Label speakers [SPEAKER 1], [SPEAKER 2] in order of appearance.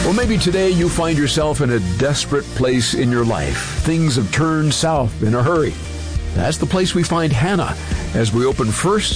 [SPEAKER 1] Or maybe today you find yourself in a desperate place in your life. Things have turned south in a hurry. That's the place we find Hannah as we open 1